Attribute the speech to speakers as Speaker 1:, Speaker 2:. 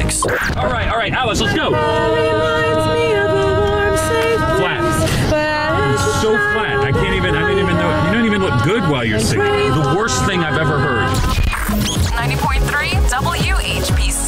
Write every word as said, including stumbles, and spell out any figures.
Speaker 1: lyrics.
Speaker 2: All right, all right, Alice, let's go. Flat. So flat. I can't even, I didn't even know. You don't even look good while you're singing.